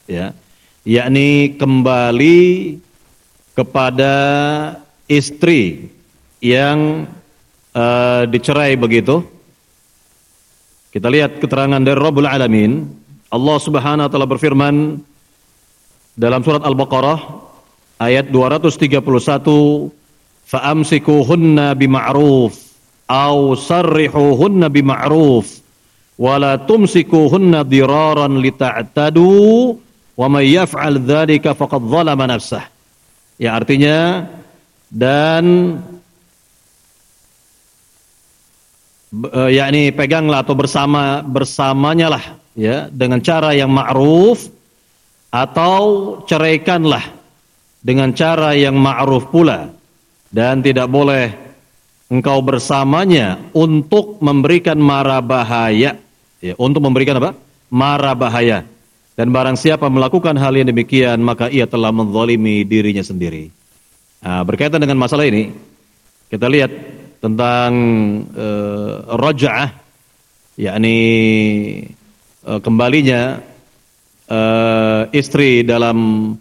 ya, yakni kembali kepada istri yang dicerai begitu. Kita lihat keterangan dari Rabbul Alamin. Allah Subhanahu wa taala berfirman dalam surat Al-Baqarah ayat 231, fa'amsikuhunna bima'ruf aw sarrihuhunna bima'ruf wa la tumsikuhunna diraran lita'tadu wa may yaf'al dzalika faqad dzalama nafsah. Ya, artinya dan yakni peganglah atau bersamanya lah ya dengan cara yang ma'ruf, atau ceraikanlah dengan cara yang ma'ruf pula, dan tidak boleh engkau bersamanya untuk memberikan mara bahaya, ya, untuk memberikan apa? Mara bahaya. Dan barang siapa melakukan hal yang demikian maka ia telah menzalimi dirinya sendiri. Nah, berkaitan dengan masalah ini kita lihat tentang raj'ah, yakni kembalinya istri dalam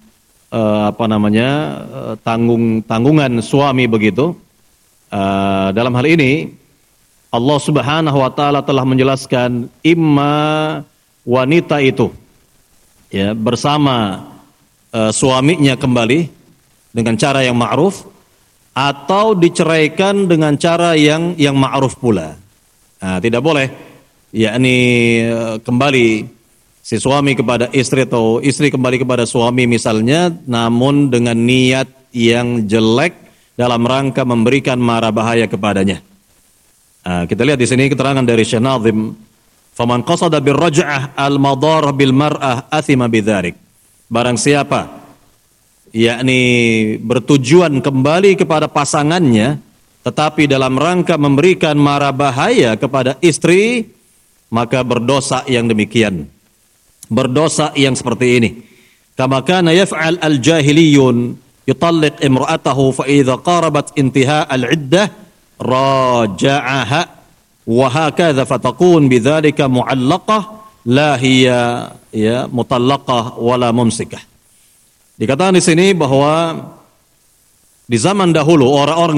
tanggungan suami begitu. Dalam hal ini Allah Subhanahu wa taala telah menjelaskan imma wanita itu ya bersama suaminya kembali dengan cara yang ma'ruf, atau diceraikan dengan cara yang ma'ruf pula. Nah, tidak boleh yakni kembali si suami kepada istri atau istri kembali kepada suami misalnya, namun dengan niat yang jelek dalam rangka memberikan mara bahaya kepadanya. Nah, kita lihat di sini keterangan dari Syekh Nazim, faman qasada birraj'ah al-madar bil mar'ah athima bidzalik. Barang siapa yakni bertujuan kembali kepada pasangannya tetapi dalam rangka memberikan mara bahaya kepada istri, maka berdosa yang demikian, berdosa yang seperti ini. Kama kana yaf'al al-jahiliyun yutalliq imra'atahu fa idza qarabat intiha al-iddah raja'aha wa hakadha fatakun bidzalika mu'allaqah la hiya ya mutallaqah wala mumsikah. Dikatakan di sini bahwa di zaman dahulu orang-orang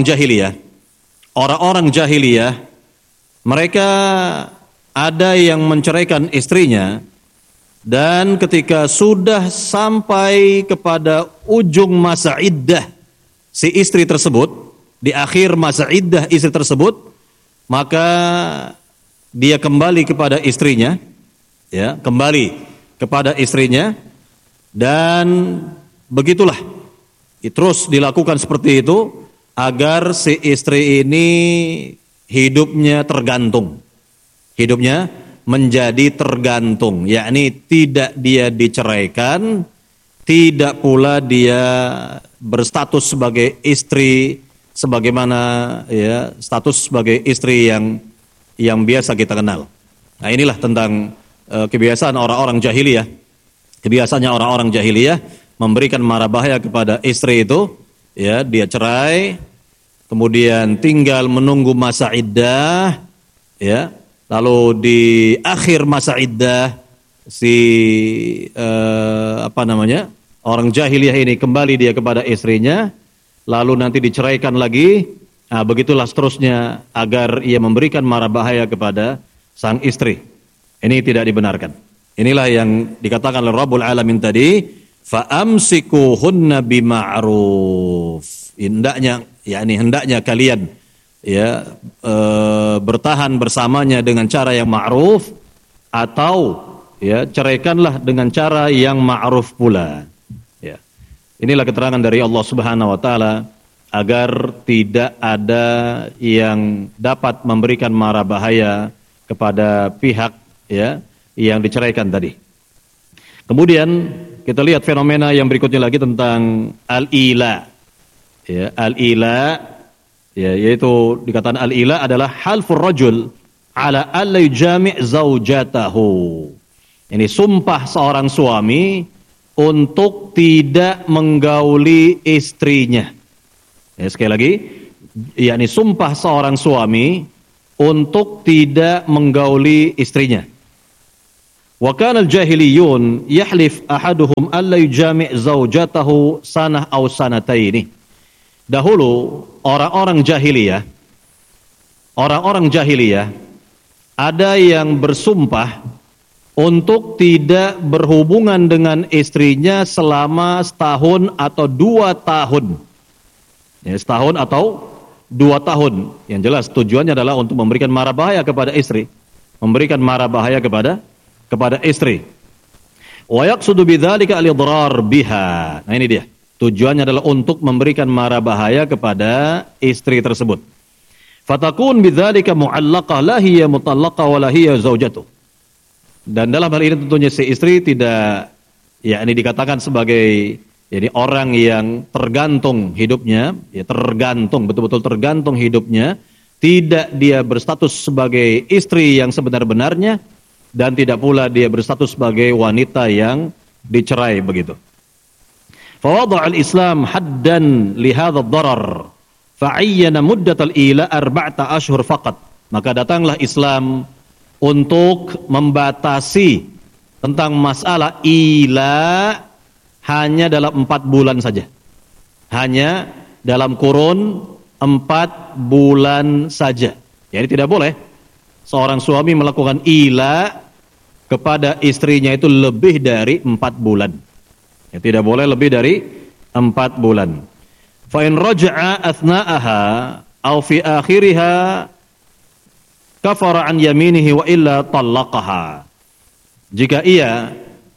jahiliyah mereka ada yang menceraikan istrinya, dan ketika sudah sampai kepada ujung masa iddah si istri tersebut, di akhir masa iddah istri tersebut, maka dia kembali kepada istrinya, ya, kembali kepada istrinya, dan begitulah terus dilakukan seperti itu agar si istri ini hidupnya tergantung, hidupnya menjadi tergantung, yakni tidak dia diceraikan, tidak pula dia berstatus sebagai istri sebagaimana ya status sebagai istri yang biasa kita kenal. Nah, inilah tentang kebiasaan orang-orang jahiliyah. Kebiasaannya orang-orang jahiliyah memberikan mara bahaya kepada istri itu, ya, dia cerai, kemudian tinggal menunggu masa iddah, ya, lalu di akhir masa iddah si orang jahiliyah ini kembali dia kepada istrinya, lalu nanti diceraikan lagi. Nah, begitulah seterusnya agar ia memberikan mara bahaya kepada sang istri. Ini tidak dibenarkan. Inilah yang dikatakan oleh Rabbul Alamin tadi, fa'amsikuhunna bima'ruf. Hendaknya kalian ya bertahan bersamanya dengan cara yang ma'ruf, atau ya ceraikanlah dengan cara yang ma'ruf pula. Ya. Inilah keterangan dari Allah Subhanahu wa taala agar tidak ada yang dapat memberikan mara bahaya kepada pihak ya yang diceraikan tadi. Kemudian kita lihat fenomena yang berikutnya lagi tentang al-ila. Ya, al-ila ya, yaitu dikatakan al-ila adalah halfur rajul ala alla yujami' zaujatahu. Ini sumpah seorang suami untuk tidak menggauli istrinya. Ya, sekali lagi, yakni sumpah seorang suami untuk tidak menggauli istrinya. Wa kana al-jahiliyun yahlif ahaduhum alla yujami' zaujatahu sanah aw sanataini. Dahulu orang-orang jahiliyah ada yang bersumpah untuk tidak berhubungan dengan istrinya selama setahun atau 2 tahun. Ya, setahun atau 2 tahun. Yang jelas tujuannya adalah untuk memberikan mara bahaya kepada istri. Memberikan mara bahaya kepada istri. Wa yaqsudu bidzalika al-idrar biha. Nah ini dia. Tujuannya adalah untuk memberikan mara bahaya kepada istri tersebut. Fatakun bidzalika mu'allaqah la hiya mutallaqah wa la hiya zaujatuh. Dan dalam hal ini tentunya si istri tidak ini dikatakan sebagai orang yang tergantung hidupnya, tergantung, betul-betul tergantung hidupnya, tidak dia berstatus sebagai istri yang sebenar-benarnya dan tidak pula dia berstatus sebagai wanita yang dicerai begitu. Fa al-Islam haddan li hadzal darar fa'ayyana muddatal ila 4 ashhur faqat. Maka datanglah Islam untuk membatasi tentang masalah ila hanya dalam 4 bulan saja. Hanya dalam kurun 4 bulan saja. Jadi tidak boleh seorang suami melakukan ila kepada istrinya itu lebih dari 4 bulan. Ya, tidak boleh lebih dari 4 bulan. Fa in raja'a athna'aha aw fi akhiriha kafara an yaminihi wa illa talaqaha. Jika ia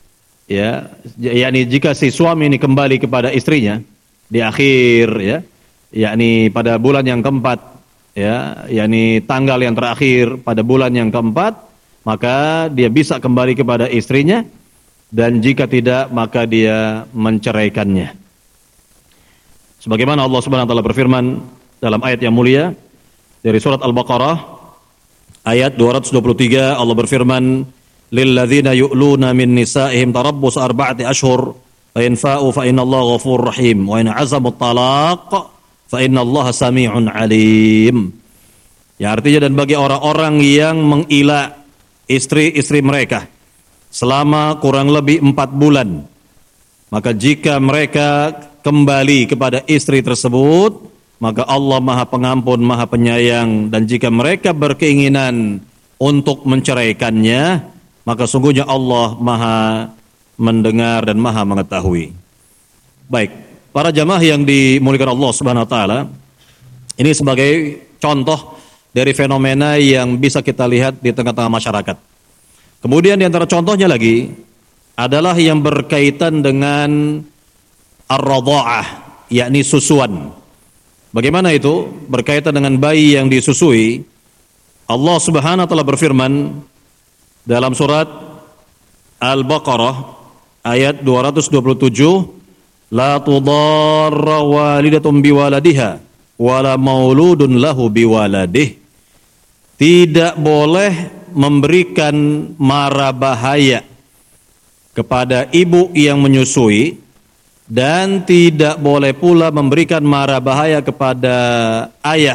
jika si suami ini kembali kepada istrinya di akhir pada bulan yang keempat tanggal yang terakhir pada bulan yang keempat, maka dia bisa kembali kepada istrinya, dan jika tidak maka dia menceraikannya. Sebagaimana Allah Subhanahu wa taala berfirman dalam ayat yang mulia dari surat Al-Baqarah ayat 223, Allah berfirman, lilladzina yu'luna min nisa'ihim tarabbus 4 ashhur fa in fa'u fa innallaha ghafurur rahim wa in 'azamu talaq fa innallaha sami'un 'alim. Ya, artinya dan bagi orang-orang yang mengila istri-istri mereka selama kurang lebih 4 bulan, maka jika mereka kembali kepada istri tersebut, maka Allah Maha Pengampun, Maha Penyayang, dan jika mereka berkeinginan untuk menceraikannya, maka sungguhnya Allah Maha mendengar dan Maha mengetahui. Baik, para jamaah yang dimuliakan Allah Subhanahu wa taala, ini sebagai contoh dari fenomena yang bisa kita lihat di tengah-tengah masyarakat. Kemudian di antara contohnya lagi adalah yang berkaitan dengan ar-radha'ah, yakni susuan. Bagaimana itu berkaitan dengan bayi yang disusui? Allah Subhanahu wa taala berfirman dalam surat Al-Baqarah ayat 227, la tudarra walidatun biwaladiha wala mauludun lahu biwaladih. Tidak boleh memberikan mara bahaya kepada ibu yang menyusui, dan tidak boleh pula memberikan mara bahaya kepada ayah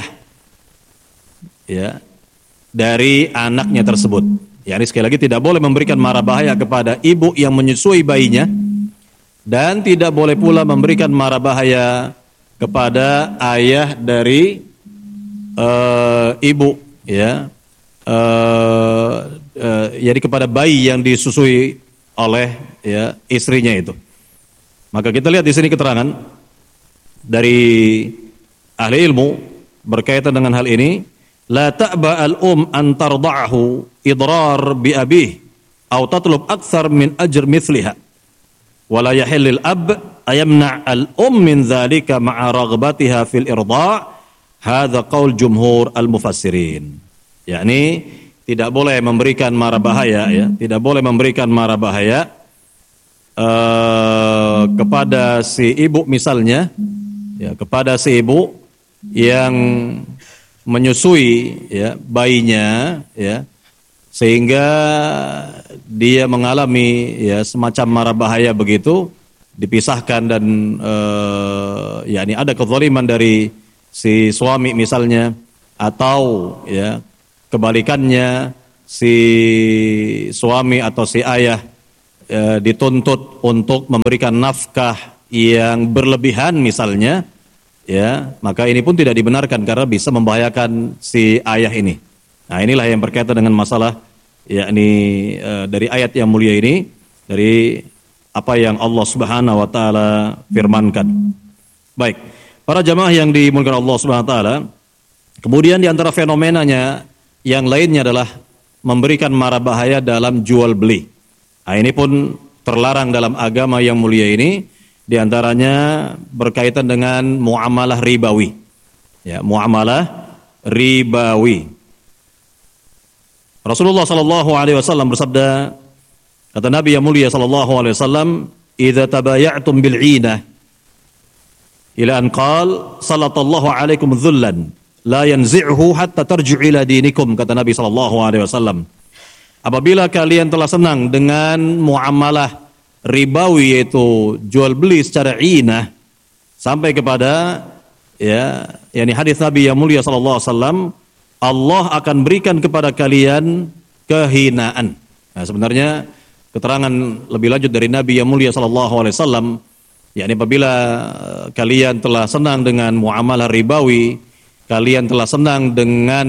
dari anaknya tersebut. Yani sekali lagi, tidak boleh memberikan mara bahaya kepada ibu yang menyusui bayinya, dan tidak boleh pula memberikan mara bahaya kepada ayah dari ibu, jadi kepada bayi yang disusui oleh istrinya itu. Maka kita lihat di sini keterangan dari ahli ilmu berkaitan dengan hal ini. La ta'ba al-um an tarda'ahu idrar bi abih aw tatlub akthar min ajr mithliha wa la yahillul ab ayamna' al-um min dhalika ma'a raghbatiha fil irda'. Hadza qaul jumhur al-mufassirin. Yakni tidak boleh memberikan mara bahaya, tidak boleh memberikan mara bahaya kepada si ibu misalnya, kepada si ibu yang menyusui bayinya, sehingga dia mengalami semacam mara bahaya begitu, dipisahkan, dan ini ada kezaliman dari si suami misalnya, atau kebalikannya si suami atau si ayah dituntut untuk memberikan nafkah yang berlebihan misalnya, ya, maka ini pun tidak dibenarkan karena bisa membahayakan si ayah ini. Nah, inilah yang berkaitan dengan masalah yakni dari ayat yang mulia ini, dari apa yang Allah Subhanahu wa taala firmankan. Baik, para jamaah yang dimuliakan Allah Subhanahu wa taala, kemudian di antara fenomenanya yang lainnya adalah memberikan mara bahaya dalam jual beli. Nah, ini pun terlarang dalam agama yang mulia ini, di antaranya berkaitan dengan muamalah ribawi. Ya, muamalah ribawi. Rasulullah sallallahu alaihi wasallam bersabda, kata Nabi yang mulia sallallahu alaihi wasallam, "Idza tabaya'tum bil 'inah ila an qala sallallahu alaikum dhullan la yanzi'hu hatta tarji'u ila dinikum," kata Nabi sallallahu alaihi wasallam. Apabila kalian telah senang dengan muamalah ribawi, yaitu jual beli secara inah, sampai kepada yakni hadis Nabi yang mulia sallallahu alaihi wasallam, Allah akan berikan kepada kalian kehinaan. Nah, sebenarnya keterangan lebih lanjut dari Nabi yang mulia sallallahu alaihi wasallam, yakni apabila kalian telah senang dengan muamalah ribawi, kalian telah senang dengan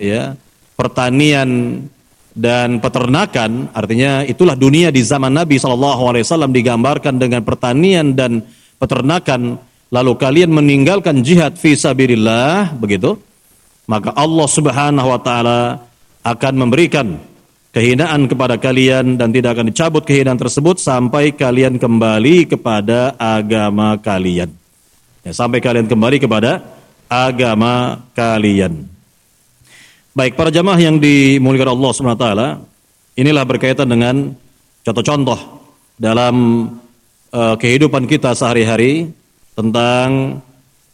pertanian dan peternakan, artinya itulah dunia di zaman Nabi SAW digambarkan dengan pertanian dan peternakan, lalu kalian meninggalkan jihad fi sabilillah, begitu, maka Allah Subhanahu wa taala akan memberikan kehinaan kepada kalian dan tidak akan dicabut kehinaan tersebut sampai kalian kembali kepada agama kalian. Ya, sampai kalian kembali kepada agama kalian. Baik, para jamaah yang dimuliakan Allah Subhanahu wa taala, inilah berkaitan dengan contoh-contoh dalam kehidupan kita sehari-hari tentang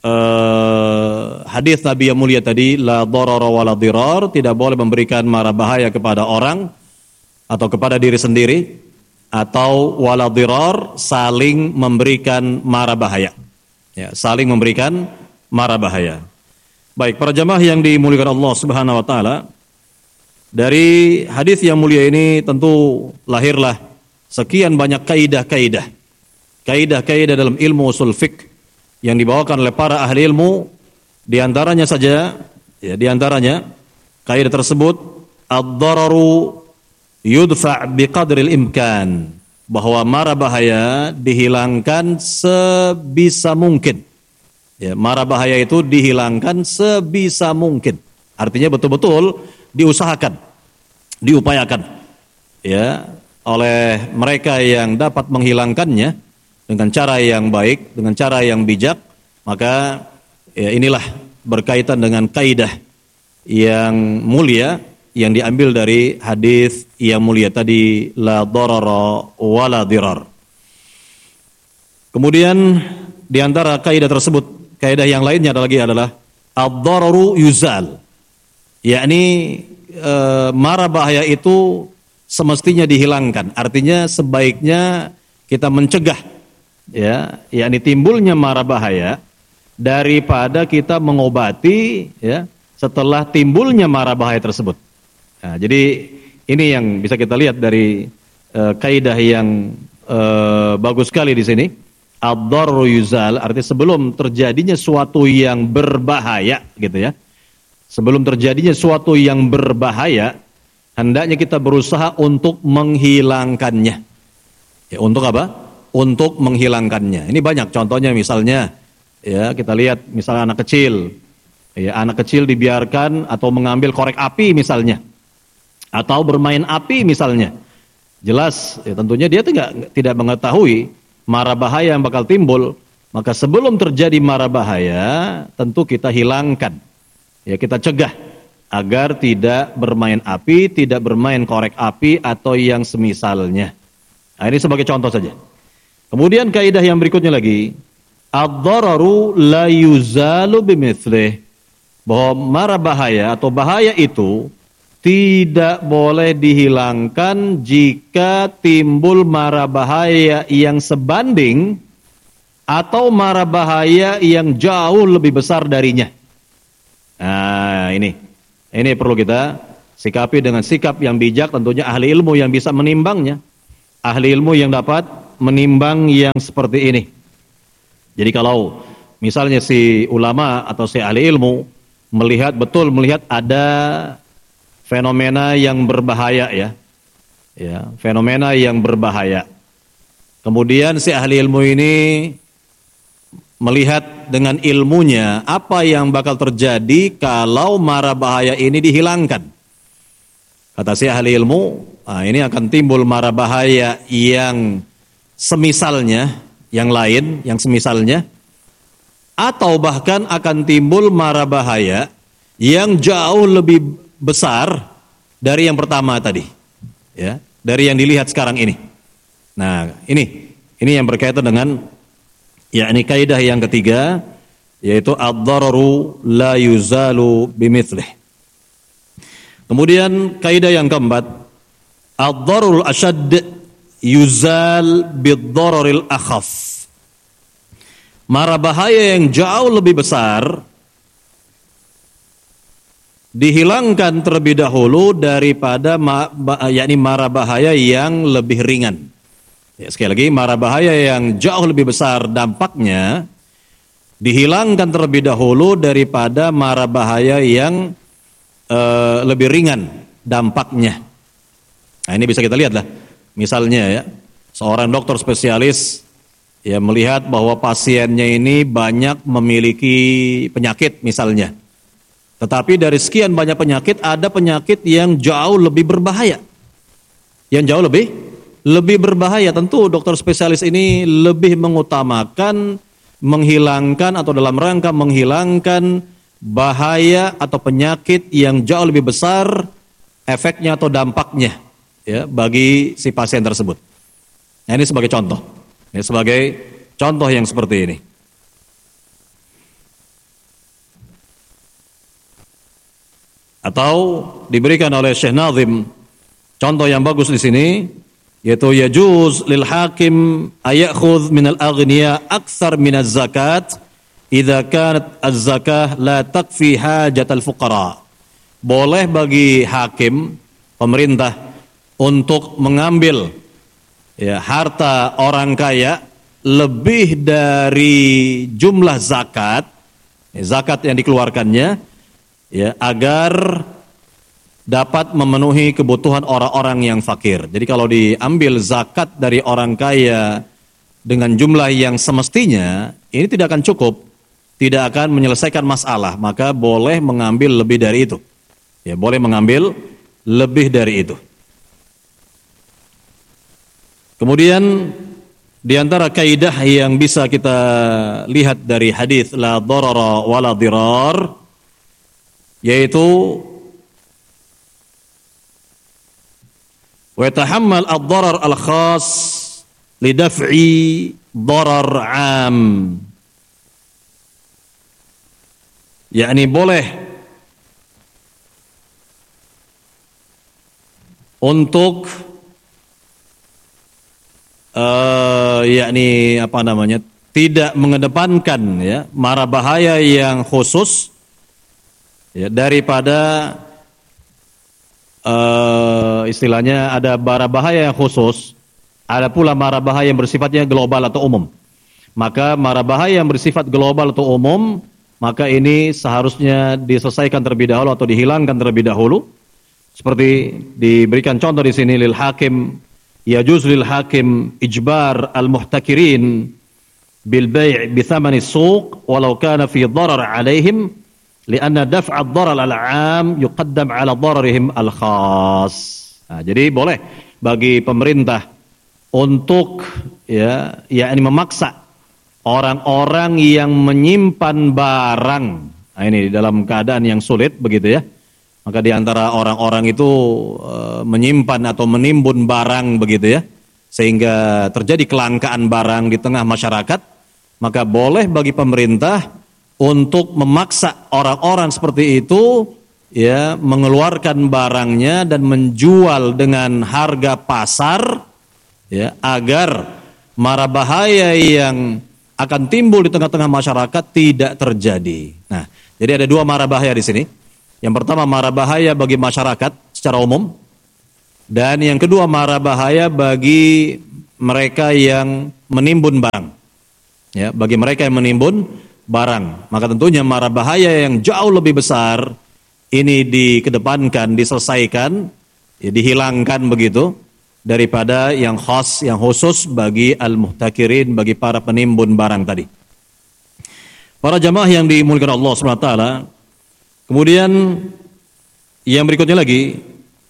hadis Nabi yang mulia tadi, la darara wala dirar, tidak boleh memberikan mara bahaya kepada orang atau kepada diri sendiri, atau wala dirar, saling memberikan mara bahaya. Ya, saling memberikan mara bahaya. Baik, para jamaah yang dimuliakan Allah Subhanahu wa taala, dari hadis yang mulia ini tentu lahirlah sekian banyak kaidah-kaidah dalam ilmu usul fiqh yang dibawakan oleh para ahli ilmu. Di antaranya saja, di antaranya kaidah tersebut, ad-dararu yudfa' biqadril imkan, bahwa mara bahaya dihilangkan sebisa mungkin. Ya, mara bahaya itu dihilangkan sebisa mungkin. Artinya betul-betul diusahakan, diupayakan, ya, oleh mereka yang dapat menghilangkannya dengan cara yang baik, dengan cara yang bijak. Maka ya, inilah berkaitan dengan kaidah yang mulia yang diambil dari hadis yang mulia tadi, la darara wala dirar. Kemudian di antara kaidah tersebut, kaidah yang lainnya adalah ad-dararu yuzal, yakni mara bahaya itu semestinya dihilangkan. Artinya sebaiknya kita mencegah, ya, yakni timbulnya mara bahaya daripada kita mengobati, ya, setelah timbulnya mara bahaya tersebut. Nah, jadi ini yang bisa kita lihat dari kaidah yang bagus sekali di sini. Ad-darru yuzal, artinya sebelum terjadinya suatu yang berbahaya, gitu ya. Sebelum terjadinya suatu yang berbahaya, hendaknya kita berusaha untuk menghilangkannya. Ya, untuk apa? Untuk menghilangkannya. Ini banyak contohnya, misalnya, ya, kita lihat misalnya anak kecil. Ya, anak kecil dibiarkan atau mengambil korek api misalnya, atau bermain api misalnya. Jelas, ya, tentunya dia tidak mengetahui mara bahaya yang bakal timbul. Maka sebelum terjadi mara bahaya, tentu kita hilangkan, ya, kita cegah agar tidak bermain api, tidak bermain korek api atau yang semisalnya. Nah, ini sebagai contoh saja. Kemudian kaidah yang berikutnya lagi, ad-dararu la yuzalu bimithlih, bahwa mara bahaya atau bahaya itu tidak boleh dihilangkan jika timbul mara bahaya yang sebanding atau mara bahaya yang jauh lebih besar darinya. Nah, ini perlu kita Sikapi dengan sikap yang bijak, tentunya ahli ilmu yang bisa menimbangnya. Ahli ilmu yang dapat menimbang yang seperti ini. Jadi kalau misalnya si ulama atau si ahli ilmu melihat ada fenomena yang berbahaya ya, fenomena yang berbahaya. Kemudian si ahli ilmu ini melihat dengan ilmunya apa yang bakal terjadi kalau mara bahaya ini dihilangkan. Kata si ahli ilmu, ini akan timbul mara bahaya yang semisalnya, yang lain, yang semisalnya, atau bahkan akan timbul mara bahaya yang jauh lebih besar dari yang pertama tadi, ya, dari yang dilihat sekarang ini. Nah, ini yang berkaitan dengan yakni kaidah yang ketiga, yaitu ad-dararu la yuzalu bimithlih. Kemudian kaidah yang keempat, ad-dararul ashadd yuzal bid-dararil akhaf. Mara bahaya yang jauh lebih besar dihilangkan terlebih dahulu daripada yakni mara bahaya yang lebih ringan. Ya, sekali lagi, mara bahaya yang jauh lebih besar dampaknya dihilangkan terlebih dahulu daripada mara bahaya yang lebih ringan dampaknya. Nah, ini bisa kita lihat lah. Misalnya ya, seorang dokter spesialis ya melihat bahwa pasiennya ini banyak memiliki penyakit misalnya. Tetapi dari sekian banyak penyakit, ada penyakit yang jauh lebih berbahaya. Yang jauh lebih berbahaya. Tentu dokter spesialis ini lebih mengutamakan menghilangkan atau dalam rangka menghilangkan bahaya atau penyakit yang jauh lebih besar efeknya atau dampaknya ya bagi si pasien tersebut. Nah, ini sebagai contoh. Ya, sebagai contoh yang seperti ini. Atau diberikan oleh Syekh Nazim contoh yang bagus di sini, yaitu yajuz lil hakim ayakhudh minal aghniya aktsar minaz zakat idza kanat az-zakah la takfi hajatal fuqara. Boleh bagi hakim, pemerintah, untuk mengambil ya harta orang kaya lebih dari jumlah zakat yang dikeluarkannya ya, agar dapat memenuhi kebutuhan orang-orang yang fakir. Jadi kalau diambil zakat dari orang kaya dengan jumlah yang semestinya, ini tidak akan cukup, tidak akan menyelesaikan masalah, maka boleh mengambil lebih dari itu. Ya, boleh mengambil lebih dari itu. Kemudian di antara kaidah yang bisa kita lihat dari hadis la darara wala dirar, yaitu wa yatahammal ad-darar al-khas li daf'i darar 'am. yakni boleh untuk yakni apa namanya, tidak mengedepankan ya mara bahaya yang khusus ya, daripada istilahnya ada mara bahaya yang khusus, ada pula mara bahaya yang bersifatnya global atau umum. Maka mara bahaya yang bersifat global atau umum, maka ini seharusnya diselesaikan terlebih dahulu atau dihilangkan terlebih dahulu. Seperti diberikan contoh di sini, lil hakim yajuz lil hakim ijbar al muhtakirin bil bai' bi thamani suq walau kana fi darar alaihim lianna daf'a ad-darar al-'am yuqaddam 'ala dararihim al-khas. Nah, jadi boleh bagi pemerintah untuk yakni memaksa orang-orang yang menyimpan barang. Nah, ini dalam keadaan yang sulit begitu ya. Maka di antara orang-orang itu menyimpan atau menimbun barang begitu ya, sehingga terjadi kelangkaan barang di tengah masyarakat, maka boleh bagi pemerintah untuk memaksa orang-orang seperti itu ya mengeluarkan barangnya dan menjual dengan harga pasar ya, agar mara bahaya yang akan timbul di tengah-tengah masyarakat tidak terjadi. Nah, jadi ada dua mara bahaya di sini. Yang pertama, mara bahaya bagi masyarakat secara umum. Dan yang kedua, mara bahaya bagi mereka yang menimbun barang. Ya, bagi mereka yang menimbun barang, maka tentunya mara bahaya yang jauh lebih besar ini dikedepankan, diselesaikan, ya, dihilangkan begitu daripada yang khas, yang khusus bagi al-muhtakirin, bagi para penimbun barang tadi. Para jamaah yang dimuliakan Allah SWT, kemudian yang berikutnya lagi,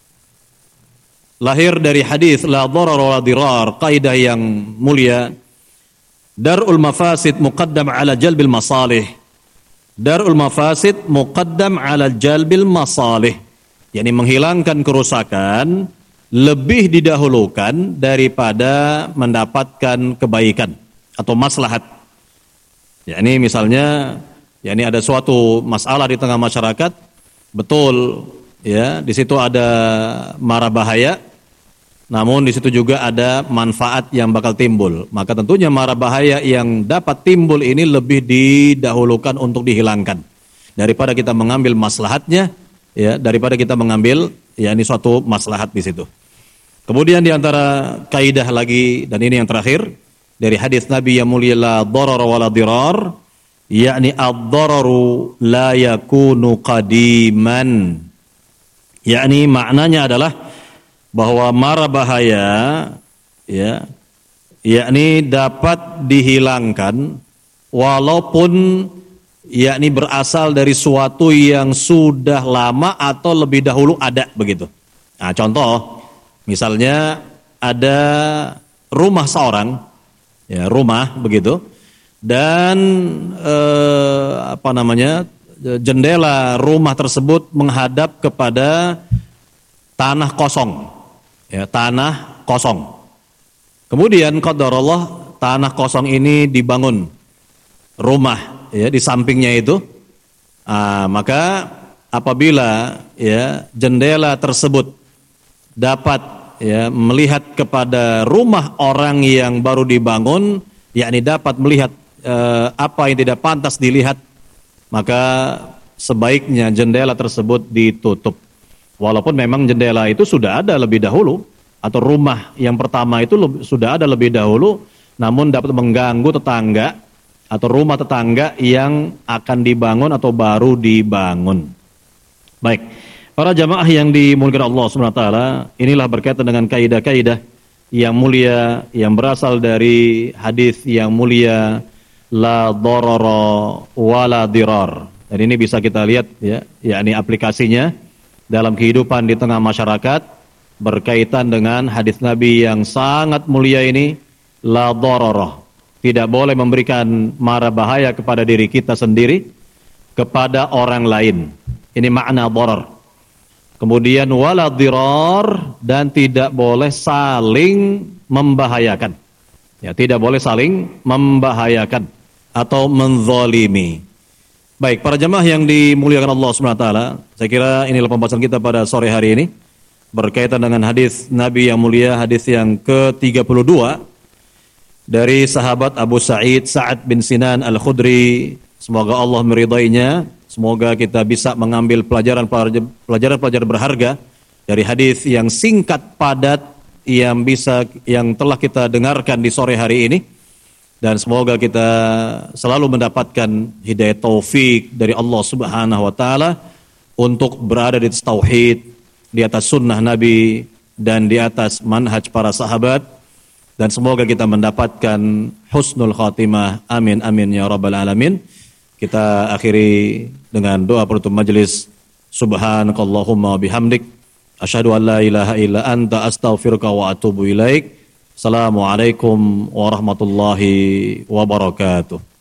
lahir dari hadis la dharar wa la dirar, kaidah yang mulia, darul mafasid muqaddam ala jalbil masalih. Darul mafasid muqaddam ala jalbil masalih, yakni menghilangkan kerusakan lebih didahulukan daripada mendapatkan kebaikan atau maslahat. Yakni misalnya, yakni ada suatu masalah di tengah masyarakat, betul ya, di situ ada mara bahaya, namun di situ juga ada manfaat yang bakal timbul. Maka tentunya mara bahaya yang dapat timbul ini lebih didahulukan untuk dihilangkan daripada kita mengambil maslahatnya, ya, daripada kita mengambil ya ini suatu maslahat di situ. Kemudian di antara kaidah lagi, dan ini yang terakhir dari hadis Nabi yang mulia, la dharar wa la dirar, yakni ad-dhararu la yakunu qadiman. Yakni maknanya adalah bahwa mara bahaya, ya, yakni dapat dihilangkan walaupun yakni berasal dari suatu yang sudah lama atau lebih dahulu ada begitu. Nah, contoh misalnya ada rumah seorang, ya, rumah begitu, dan jendela rumah tersebut menghadap kepada tanah kosong. Ya, tanah kosong. Kemudian qadarullah tanah kosong ini dibangun rumah, ya, di sampingnya itu. Maka apabila ya jendela tersebut dapat ya melihat kepada rumah orang yang baru dibangun, yakni dapat melihat apa yang tidak pantas dilihat, maka sebaiknya jendela tersebut ditutup. Walaupun memang jendela itu sudah ada lebih dahulu, atau rumah yang pertama itu sudah ada lebih dahulu, namun dapat mengganggu tetangga atau rumah tetangga yang akan dibangun atau baru dibangun. Baik, para jamaah yang dimuliakan Allah SWT, inilah berkaitan dengan kaidah-kaidah yang mulia yang berasal dari hadis yang mulia la dharara wa la dirar. Dan ini bisa kita lihat ya, yakni aplikasinya dalam kehidupan di tengah masyarakat berkaitan dengan hadis Nabi yang sangat mulia ini, la dharara, tidak boleh memberikan mara bahaya kepada diri kita sendiri, kepada orang lain. Ini makna dharar. Kemudian wala dirar, dan tidak boleh saling membahayakan. Ya, tidak boleh saling membahayakan atau menzalimi. Baik, para jemaah yang dimuliakan Allah SWT, saya kira inilah pembahasan kita pada sore hari ini berkaitan dengan hadis Nabi yang mulia, hadis yang ke-32 dari sahabat Abu Sa'id Sa'ad bin Sinan Al-Khudri. Semoga Allah meridainya. Semoga kita bisa mengambil pelajaran-pelajaran berharga dari hadis yang singkat, padat, yang telah kita dengarkan di sore hari ini. Dan semoga kita selalu mendapatkan hidayah taufik dari Allah Subhanahu wa taala untuk berada di atas tauhid, di atas sunnah Nabi, dan di atas manhaj para sahabat. Dan semoga kita mendapatkan husnul khatimah. Amin amin ya rabbal alamin. Kita akhiri dengan doa penutup majelis. Subhanakallahumma bihamdik, asyhadu an la ilaha illa anta, astaghfiruka wa atubu ilaik. Assalamualaikum warahmatullahi wabarakatuh.